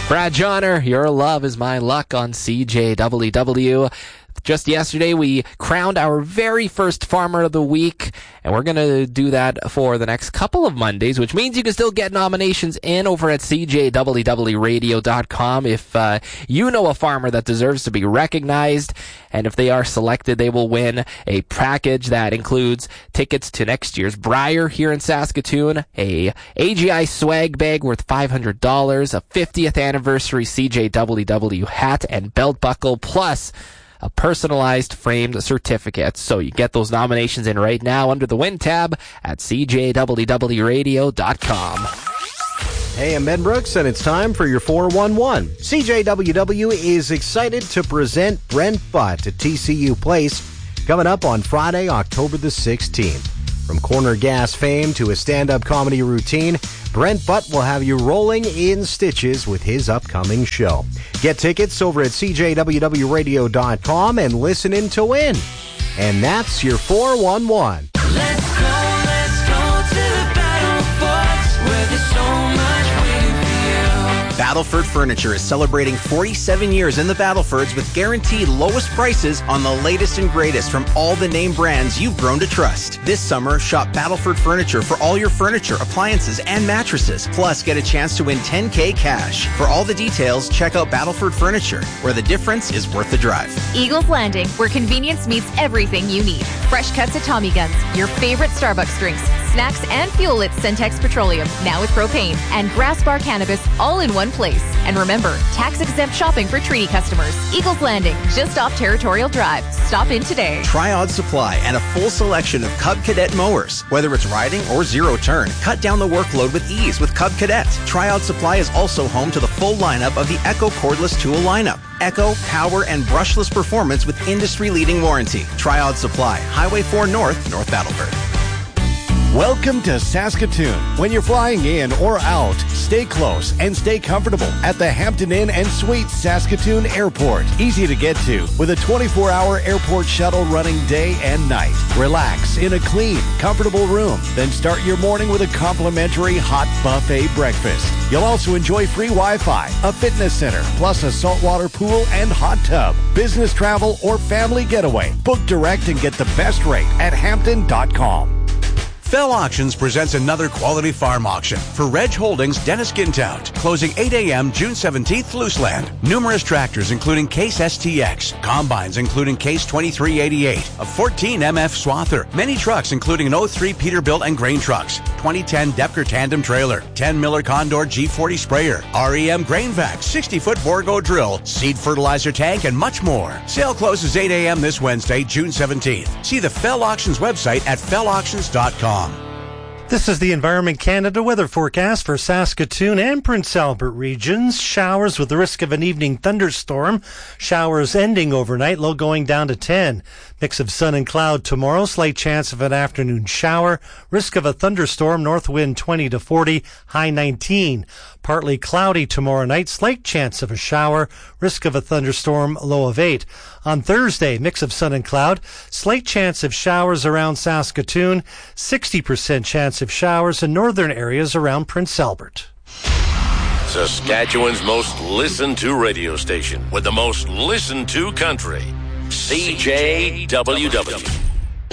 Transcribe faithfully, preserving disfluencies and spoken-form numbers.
Brad Johnner, Your Love Is My Luck on C J W W. Just yesterday, we crowned our very first Farmer of the Week, and we're going to do that for the next couple of Mondays, which means you can still get nominations in over at C J W W radio dot com if uh, you know a farmer that deserves to be recognized, and if they are selected, they will win a package that includes tickets to next year's Briar here in Saskatoon, a A G I swag bag worth five hundred dollars, a fiftieth anniversary C J W W hat and belt buckle, plus a personalized framed certificate. So you get those nominations in right now under the Win tab at C J W W radio dot com. Hey, I'm Ben Brooks, and it's time for your four one one. C J W W is excited to present Brent Butt at T C U Place coming up on Friday, October the sixteenth. From corner gas fame to a stand-up comedy routine, Brent Butt will have you rolling in stitches with his upcoming show. Get tickets over at C J W W radio dot com and listen in to win. And that's your four one one. Let's go, let's go to the battle forts where there's so much waiting for you. Battleford Furniture is celebrating forty-seven years in the Battlefords with guaranteed lowest prices on the latest and greatest from all the name brands you've grown to trust. This summer, shop Battleford Furniture for all your furniture, appliances, and mattresses. Plus, get a chance to win ten K cash. For all the details, check out Battleford Furniture, where the difference is worth the drive. Eagles Landing, where convenience meets everything you need. Fresh cuts at Tommy Guns, your favorite Starbucks drinks, snacks, and fuel at Centex Petroleum, now with propane, and Grass Bar Cannabis, all in one place. And remember, tax-exempt shopping for treaty customers. Eagles Landing, just off Territorial Drive. Stop in today. Triod Supply and a full selection of Cub Cadet mowers. Whether it's riding or zero turn, cut down the workload with ease with Cub Cadet. Triod Supply is also home to the full lineup of the Echo cordless tool lineup. Echo, power, and brushless performance with industry-leading warranty. Triod Supply, Highway four North, North Battleford. Welcome to Saskatoon. When you're flying in or out, stay close and stay comfortable at the Hampton Inn and Suites Saskatoon Airport. Easy to get to with a twenty-four hour airport shuttle running day and night. Relax in a clean, comfortable room. Then start your morning with a complimentary hot buffet breakfast. You'll also enjoy free Wi-Fi, a fitness center, plus a saltwater pool and hot tub. Business travel or family getaway. Book direct and get the best rate at hampton dot com. Fell Auctions presents another quality farm auction for Reg Holdings Dennis Gintout, closing eight a.m. June seventeenth, Looseland. Numerous tractors including Case S T X, combines including Case twenty-three eighty-eight, a fourteen M F Swather, many trucks including an oh three Peterbilt and grain trucks, twenty ten Depker tandem trailer, ten Miller Condor G forty sprayer, R E M grain vac, sixty foot Borgo drill, seed fertilizer tank, and much more. Sale closes eight a.m. this Wednesday, June seventeenth. See the Fell Auctions website at fell auctions dot com. This is the Environment Canada weather forecast for Saskatoon and Prince Albert regions. Showers with the risk of an evening thunderstorm. Showers ending overnight, low going down to ten. Mix of sun and cloud tomorrow. Slight chance of an afternoon shower. Risk of a thunderstorm. North wind twenty to forty. High nineteen. Partly cloudy tomorrow night. Slight chance of a shower. Risk of a thunderstorm. Low of eight. On Thursday, mix of sun and cloud. Slight chance of showers around Saskatoon. sixty percent chance of showers in northern areas around Prince Albert. Saskatchewan's most listened to radio station with the most listened to country. C J W W.